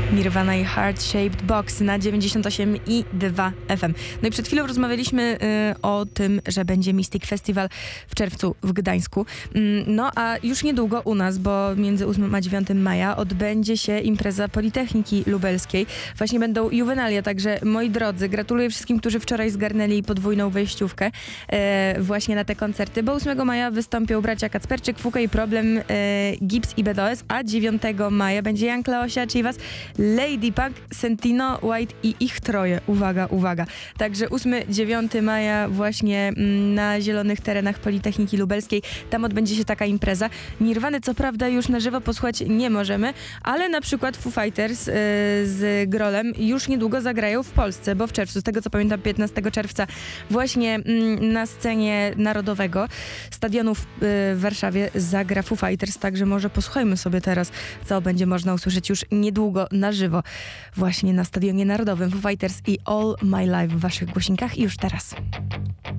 Nirvana i Heart Shaped Box na 98,2 FM. No i przed chwilą rozmawialiśmy o tym, że będzie Mystic Festival w czerwcu w Gdańsku. No a już niedługo u nas, bo między 8 a 9 maja odbędzie się impreza Politechniki Lubelskiej. Właśnie będą juwenalia, także moi drodzy, gratuluję wszystkim, którzy wczoraj zgarnęli podwójną wejściówkę właśnie na te koncerty, bo 8 maja wystąpią bracia Kacperczyk, Fuka i Problem, Gibbs i BDOS, a 9 maja będzie Jan Kleosia, czyli was Lady Punk, Sentino, White i ich troje. Uwaga, uwaga. Także 8-9 maja właśnie na zielonych terenach Politechniki Lubelskiej. Tam odbędzie się taka impreza. Nirwany co prawda już na żywo posłuchać nie możemy, ale na przykład Foo Fighters z Grolem już niedługo zagrają w Polsce, bo w czerwcu, z tego co pamiętam 15 czerwca właśnie na scenie Narodowego Stadionu w Warszawie zagra Foo Fighters, także może posłuchajmy sobie teraz, co będzie można usłyszeć już niedługo na żywo właśnie na Stadionie Narodowym. Foo Fighters i All My Life w waszych głośnikach i już teraz.